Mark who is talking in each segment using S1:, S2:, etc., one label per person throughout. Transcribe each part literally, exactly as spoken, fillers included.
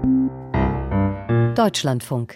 S1: Deutschlandfunk.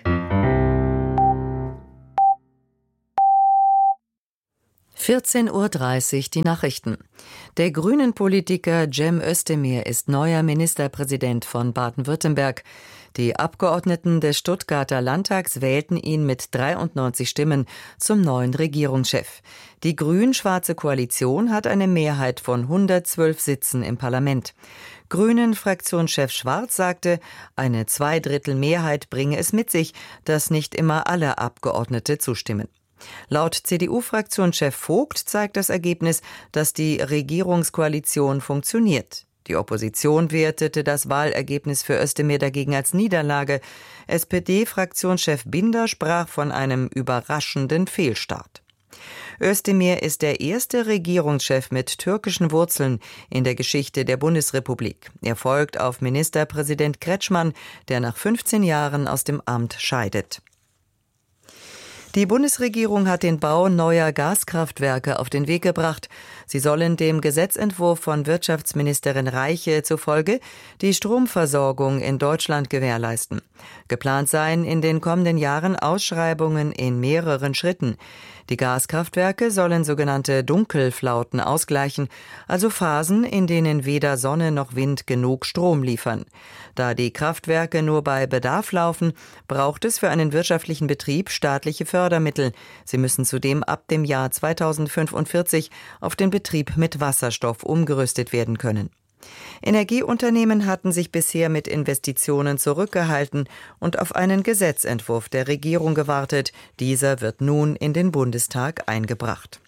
S1: vierzehn Uhr dreißig, die Nachrichten. Der Grünen-Politiker Cem Özdemir ist neuer Ministerpräsident von Baden-Württemberg. Die Abgeordneten des Stuttgarter Landtags wählten ihn mit dreiundneunzig Stimmen zum neuen Regierungschef. Die grün-schwarze Koalition hat eine Mehrheit von hundertzwölf Sitzen im Parlament. Grünen-Fraktionschef Schwarz sagte, eine Zweidrittelmehrheit bringe es mit sich, dass nicht immer alle Abgeordnete zustimmen. Laut C D U-Fraktionschef Vogt zeigt das Ergebnis, dass die Regierungskoalition funktioniert. Die Opposition wertete das Wahlergebnis für Özdemir dagegen als Niederlage. S P D-Fraktionschef Binder sprach von einem überraschenden Fehlstart. Özdemir ist der erste Regierungschef mit türkischen Wurzeln in der Geschichte der Bundesrepublik. Er folgt auf Ministerpräsident Kretschmann, der nach fünfzehn Jahren aus dem Amt scheidet. Die Bundesregierung hat den Bau neuer Gaskraftwerke auf den Weg gebracht. Sie sollen dem Gesetzentwurf von Wirtschaftsministerin Reiche zufolge die Stromversorgung in Deutschland gewährleisten. Geplant seien in den kommenden Jahren Ausschreibungen in mehreren Schritten. Die Gaskraftwerke sollen sogenannte Dunkelflauten ausgleichen, also Phasen, in denen weder Sonne noch Wind genug Strom liefern. Da die Kraftwerke nur bei Bedarf laufen, braucht es für einen wirtschaftlichen Betrieb staatliche Fördermittel. Sie müssen zudem ab dem Jahr zweitausendfünfundvierzig auf den Betrieb mit Wasserstoff umgerüstet werden können. Energieunternehmen hatten sich bisher mit Investitionen zurückgehalten und auf einen Gesetzentwurf der Regierung gewartet. Dieser wird nun in den Bundestag eingebracht.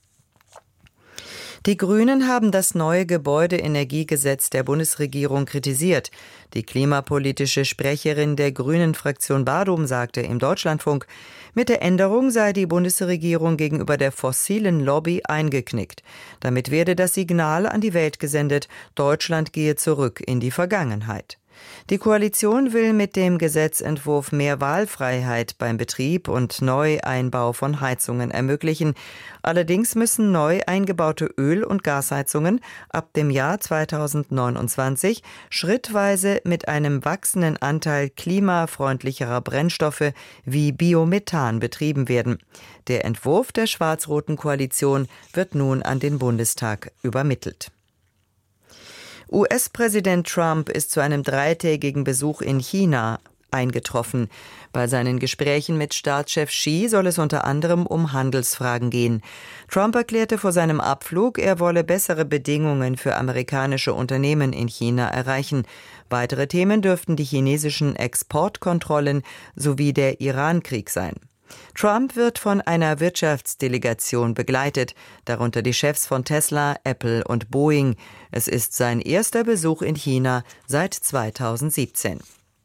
S1: Die Grünen haben das neue Gebäudeenergiegesetz der Bundesregierung kritisiert. Die klimapolitische Sprecherin der Grünen-Fraktion Badum sagte im Deutschlandfunk, mit der Änderung sei die Bundesregierung gegenüber der fossilen Lobby eingeknickt. Damit werde das Signal an die Welt gesendet, Deutschland gehe zurück in die Vergangenheit. Die Koalition will mit dem Gesetzentwurf mehr Wahlfreiheit beim Betrieb und Neueinbau von Heizungen ermöglichen. Allerdings müssen neu eingebaute Öl- und Gasheizungen ab dem Jahr zweitausendneunundzwanzig schrittweise mit einem wachsenden Anteil klimafreundlicherer Brennstoffe wie Biomethan betrieben werden. Der Entwurf der schwarz-roten Koalition wird nun an den Bundestag übermittelt. U S-Präsident Trump ist zu einem dreitägigen Besuch in China eingetroffen. Bei seinen Gesprächen mit Staatschef Xi soll es unter anderem um Handelsfragen gehen. Trump erklärte vor seinem Abflug, er wolle bessere Bedingungen für amerikanische Unternehmen in China erreichen. Weitere Themen dürften die chinesischen Exportkontrollen sowie der Iran-Krieg sein. Trump wird von einer Wirtschaftsdelegation begleitet, darunter die Chefs von Tesla, Apple und Boeing. Es ist sein erster Besuch in China seit zweitausendsiebzehn.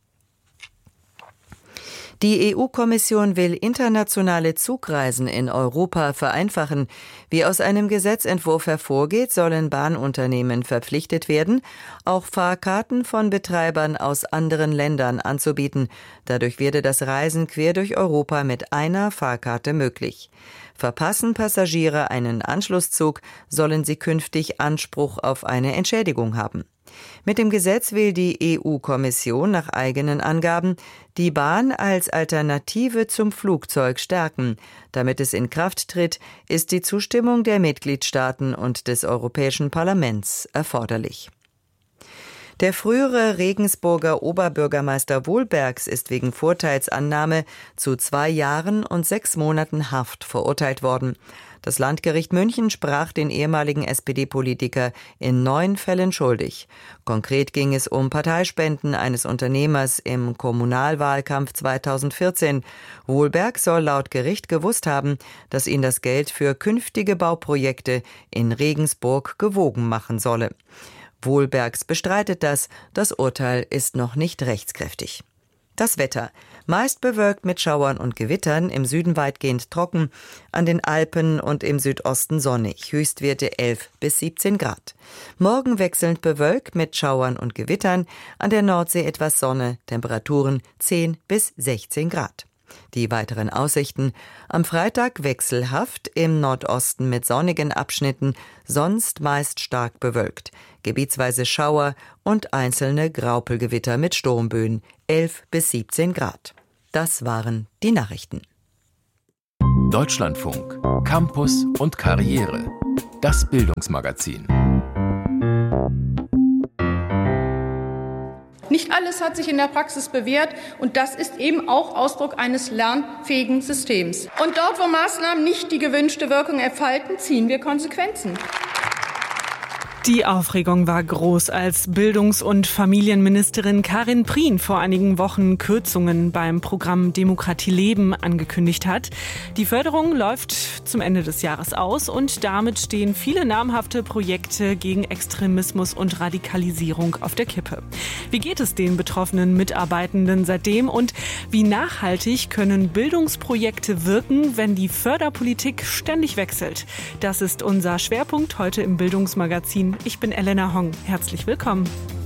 S1: Die E U-Kommission will internationale Zugreisen in Europa vereinfachen. Wie aus einem Gesetzentwurf hervorgeht, sollen Bahnunternehmen verpflichtet werden, auch Fahrkarten von Betreibern aus anderen Ländern anzubieten. Dadurch werde das Reisen quer durch Europa mit einer Fahrkarte möglich. Verpassen Passagiere einen Anschlusszug, sollen sie künftig Anspruch auf eine Entschädigung haben. Mit dem Gesetz will die E U-Kommission nach eigenen Angaben die Bahn als Alternative zum Flugzeug stärken. Damit es in Kraft tritt, ist die Zustimmung der Mitgliedstaaten und des Europäischen Parlaments erforderlich. Der frühere Regensburger Oberbürgermeister Wohlbergs ist wegen Vorteilsannahme zu zwei Jahren und sechs Monaten Haft verurteilt worden. Das Landgericht München sprach den ehemaligen S P D-Politiker in neun Fällen schuldig. Konkret ging es um Parteispenden eines Unternehmers im Kommunalwahlkampf zweitausendvierzehn. Wohlberg soll laut Gericht gewusst haben, dass ihn das Geld für künftige Bauprojekte in Regensburg gewogen machen solle. Wohlbergs bestreitet das. Das Urteil ist noch nicht rechtskräftig. Das Wetter. Meist bewölkt mit Schauern und Gewittern, im Süden weitgehend trocken, an den Alpen und im Südosten sonnig, Höchstwerte elf bis siebzehn Grad. Morgen wechselnd bewölkt mit Schauern und Gewittern, an der Nordsee etwas Sonne, Temperaturen zehn bis sechzehn Grad. Die weiteren Aussichten: am Freitag wechselhaft, im Nordosten mit sonnigen Abschnitten, sonst meist stark bewölkt. Gebietsweise Schauer und einzelne Graupelgewitter mit Sturmböen, elf bis siebzehn Grad. Das waren die Nachrichten.
S2: Deutschlandfunk, Campus und Karriere. Das Bildungsmagazin.
S3: Nicht alles hat sich in der Praxis bewährt und das ist eben auch Ausdruck eines lernfähigen Systems. Und dort, wo Maßnahmen nicht die gewünschte Wirkung entfalten, ziehen wir Konsequenzen.
S4: Die Aufregung war groß, als Bildungs- und Familienministerin Karin Prien vor einigen Wochen Kürzungen beim Programm Demokratie leben angekündigt hat. Die Förderung läuft zum Ende des Jahres aus und damit stehen viele namhafte Projekte gegen Extremismus und Radikalisierung auf der Kippe. Wie geht es den betroffenen Mitarbeitenden seitdem und wie nachhaltig können Bildungsprojekte wirken, wenn die Förderpolitik ständig wechselt? Das ist unser Schwerpunkt heute im Bildungsmagazin. Ich bin Elena Hong. Herzlich willkommen.